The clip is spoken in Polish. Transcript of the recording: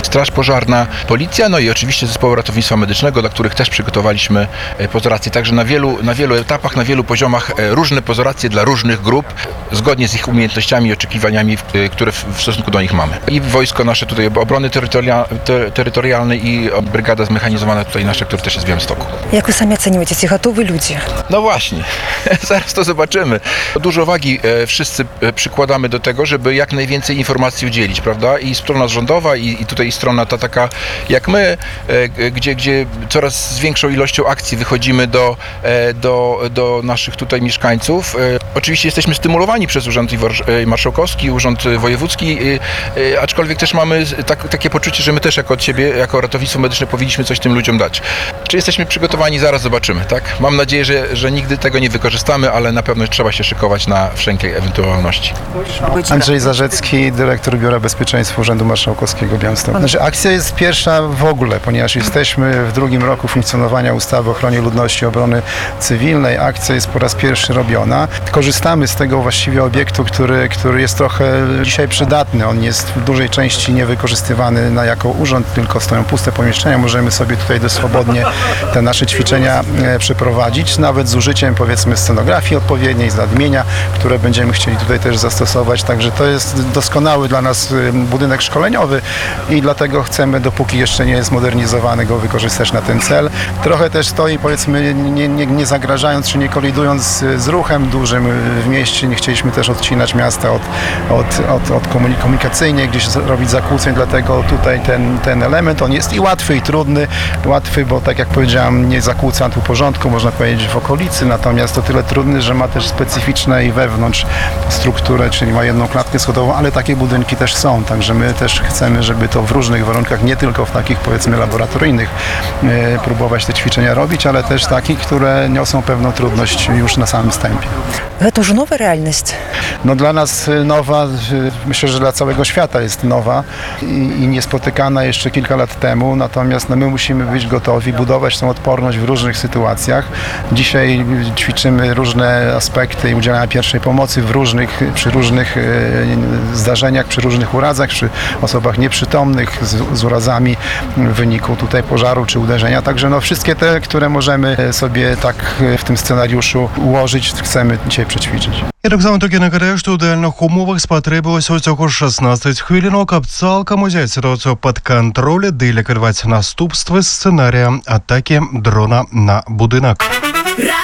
Straż Pożarna, Policja, no i oczywiście zespoły ratownictwa medycznego, dla których też przygotowaliśmy pozoracje. Także na wielu etapach, na wielu poziomach różne pozoracje dla różnych grup, zgodnie z ich umiejętnościami i oczekiwaniami, które w stosunku do nich mamy. I wojsko nasze tutaj obrony terytorialnej i brygada zmechanizowana tutaj nasza, która też jest w Białymstoku. Jak wy sami oceniacie, ci gotowi ludzie? No właśnie, zaraz to zobaczymy. Dużo wagi wszyscy przykładamy do tego, żeby jak najwięcej informacji udzielić, prawda? I strona rządowa, i tutaj strona ta taka jak my, gdzie coraz z większą ilością akcji wychodzimy do naszych tutaj mieszkańców. Oczywiście jesteśmy stymulowani przez Urząd Marszałkowski, Urząd Wojewódzki, aczkolwiek też mamy takie poczucie, że my też jako od siebie, jako ratownictwo medyczne powinniśmy coś tym ludziom dać. Czy jesteśmy przygotowani? Zaraz zobaczymy, tak? Mam nadzieję, że nigdy tego nie wykorzystamy, ale na pewno trzeba się szykować na wszelkie ewentualności. Andrzej Zarzecki, dyrektor Biura Bezpieczeństwa Urzędu Marszałkowskiego Białymstoku. Znaczy, akcja jest pierwsza w ogóle, ponieważ jesteśmy w drugim roku funkcjonowania ustawy o ochronie ludności i obrony cywilnej. Akcja jest po raz pierwszy robiona. Korzystamy z tego właściwie obiektu, który jest trochę dzisiaj przydatny. On jest w dużej części niewykorzystywany jako urząd, tylko stoją puste pomieszczenia. Możemy sobie tutaj dość swobodnie te nasze ćwiczenia przeprowadzić, nawet z użyciem powiedzmy scenografii odpowiedniej, zadmienia, które będziemy chcieli tutaj też zastosować. Także to jest doskonały dla nas budynek szkoleniowy i dlatego chcemy, dopóki jeszcze nie jest modernizowany, go wykorzystać na ten cel. Trochę też stoi, powiedzmy, nie zagrażając czy nie kolidując z ruchem dużym w mieście. Nie chcieliśmy też odcinać miasta od komunikacyjnie, gdzieś robić zakłóceń, dlatego tutaj ten element, on jest i łatwy, i trudny. Łatwy, bo tak jak powiedziałem, nie zakłóca tu porządku, można powiedzieć, w okolicy, natomiast to tyle trudny, że ma też specyficzne i wewnątrz strukturę, czyli ma jedną klatkę schodową, ale takie budynki też są, także my też chcemy, żeby to w różnych warunkach, nie tylko w takich powiedzmy laboratoryjnych próbować te ćwiczenia robić, ale też takich, które niosą pewną trudność już na samym wstępie. To już nowa realność? No dla nas nowa, myślę, że dla całego świata jest nowa i niespotykana jeszcze kilka lat temu, natomiast my musimy być gotowi, budować tą odporność w różnych sytuacjach. Dzisiaj ćwiczymy różne aspekty udzielania pierwszej pomocy przy różnych zdarzeniach, przy różnych urazach, przy osobach nieprzytomnych z urazami w wyniku tutaj pożaru czy uderzenia. Także wszystkie te, które możemy sobie tak w tym scenariuszu ułożyć, chcemy dzisiaj przećwiczyć. І так само таки нагадаю, що у ідеальних умовах спотребилось усього 16 хвилинок, аби цілком узяти ситуацію під контроль, де ліквідувати наступства сценарія атаки дрона на будинок.